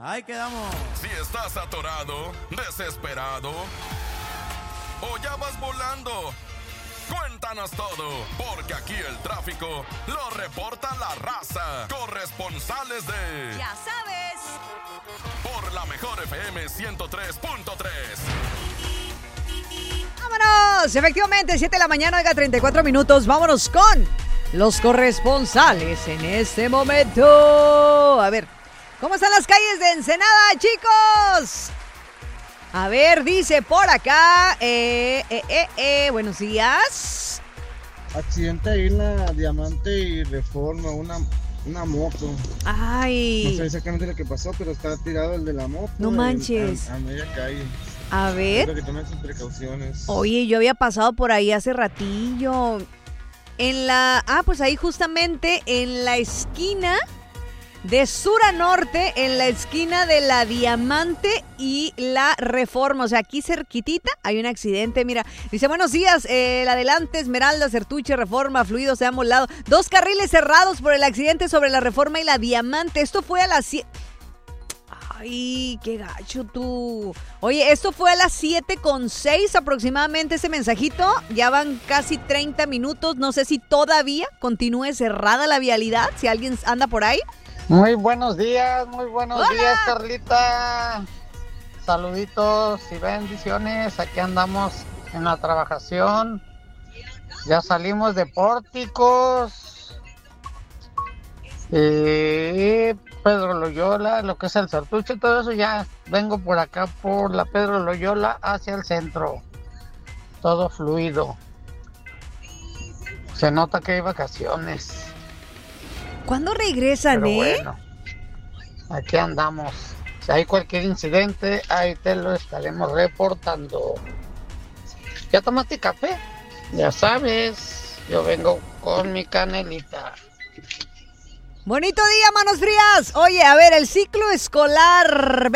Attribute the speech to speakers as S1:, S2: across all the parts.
S1: Ahí quedamos.
S2: Si estás atorado, desesperado o ya vas volando, cuéntanos todo, porque aquí el tráfico lo reporta la raza. Corresponsales de...
S3: Ya sabes.
S2: Por la mejor FM 103.3.
S3: ¡Vámonos! Efectivamente, 7 de la mañana, oiga, 34 minutos. Vámonos con los corresponsales en este momento. A ver, ¿cómo están las calles de Ensenada, chicos? A ver, dice por acá. Buenos días.
S4: Accidente ahí en la Diamante y Reforma, una moto.
S3: Ay.
S4: No sé exactamente lo que pasó, pero está tirado el de la moto.
S3: No manches.
S4: A media calle.
S3: A ver.
S4: Espero que tomen sus precauciones.
S3: Oye, yo había pasado por ahí hace ratillo. Pues ahí justamente en la esquina de sur a norte, en la esquina de la Diamante y la Reforma. O sea, aquí cerquitita hay un accidente, mira. Dice, buenos días, el adelante, Esmeralda, Certuche, Reforma, Fluidos, de ambos lados. 2 carriles cerrados por el accidente sobre la Reforma y la Diamante. Esto fue a las 7... Ay, qué gacho tú. Oye, esto fue a las 7:06 aproximadamente ese mensajito. Ya van casi 30 minutos. No sé si todavía continúe cerrada la vialidad, si alguien anda por ahí.
S5: Muy buenos días,
S3: ¡Hola!
S5: Carlita. Saluditos y bendiciones. Aquí andamos en la trabajación. Ya salimos de Pórticos. Pedro Loyola, lo que es el Certuche, todo eso ya vengo por acá por la Pedro Loyola hacia el centro. Todo fluido. Se nota que hay vacaciones.
S3: ¿Cuándo regresan,
S5: Pero bueno, aquí andamos. Si hay cualquier incidente, ahí te lo estaremos reportando. ¿Ya tomaste café? Ya sabes, yo vengo con mi canelita.
S3: Bonito día, manos frías. Oye, a ver, el ciclo escolar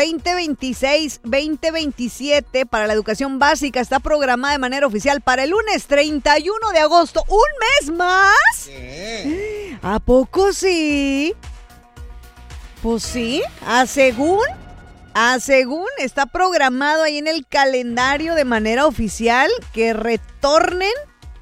S3: 2026-2027 para la educación básica está programada de manera oficial para el lunes 31 de agosto. ¿Un mes más?
S4: ¿Qué?
S3: ¿A poco sí? Pues sí, a según está programado ahí en el calendario de manera oficial que retornen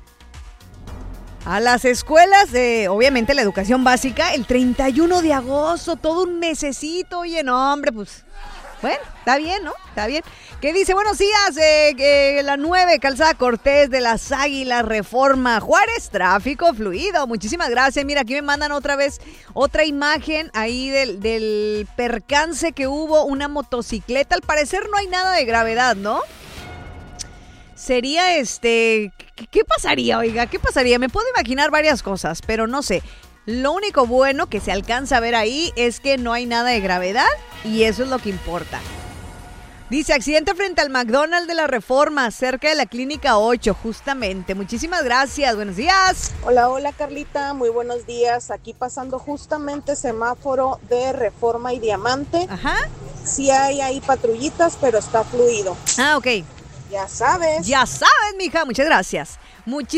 S3: a las escuelas de, obviamente, la educación básica el 31 de agosto, todo un mesecito. Oye, no, hombre, pues, bueno, está bien, ¿no? Está bien. ¿Qué dice? Buenos días, la 9, Calzada Cortés de las Águilas, Reforma, Juárez, tráfico fluido. Muchísimas gracias. Mira, aquí me mandan otra vez otra imagen ahí del percance que hubo, una motocicleta. Al parecer no hay nada de gravedad, ¿no? Sería ¿qué pasaría, oiga? ¿Qué pasaría? Me puedo imaginar varias cosas, pero no sé. Lo único bueno que se alcanza a ver ahí es que no hay nada de gravedad y eso es lo que importa. Dice, accidente frente al McDonald's de la Reforma, cerca de la Clínica 8, justamente. Muchísimas gracias, buenos días.
S6: Hola Carlita, muy buenos días. Aquí pasando justamente semáforo de Reforma y Diamante.
S3: Ajá.
S6: Sí hay ahí patrullitas, pero está fluido.
S3: Ah, ok.
S6: Ya sabes.
S3: Ya sabes, mija, muchas gracias.